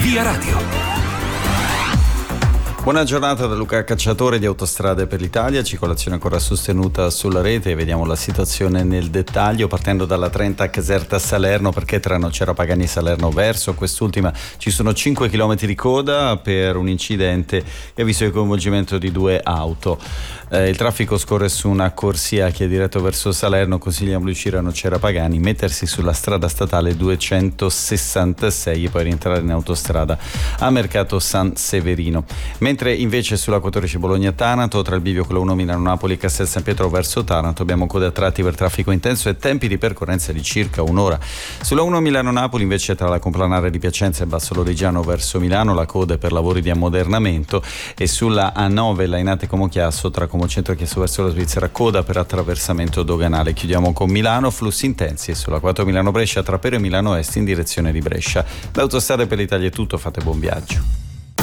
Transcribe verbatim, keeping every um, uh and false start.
Via Radio. Buona giornata da Luca Cacciatore di Autostrade per l'Italia, circolazione ancora sostenuta sulla rete. Vediamo la situazione nel dettaglio, partendo dalla trenta a Caserta Salerno, perché tra Nocera Pagani e Salerno verso quest'ultima ci sono cinque chilometri di coda per un incidente che ha visto il coinvolgimento di due auto. Eh, il traffico scorre su una corsia che è diretto verso Salerno. Consigliamo di uscire a Nocera Pagani, mettersi sulla strada statale duecentosessantasei e poi rientrare in autostrada a Mercato San Severino. Mentre invece sulla quattordici Bologna-Taranto, tra il bivio con la uno Milano-Napoli e Castel San Pietro verso Taranto, abbiamo code a tratti per traffico intenso e tempi di percorrenza di circa un'ora. Sulla uno Milano-Napoli invece, tra la Complanare di Piacenza e Basso Lorigiano verso Milano, la coda è per lavori di ammodernamento, e sulla A nove Lainate-Como-Chiasso, tra Como Centro Chiasso verso la Svizzera, coda per attraversamento doganale. Chiudiamo con Milano, flussi intensi, e sulla quattro Milano-Brescia tra Pero e Milano Est in direzione di Brescia. L'Autostrade per l'Italia è tutto, fate buon viaggio.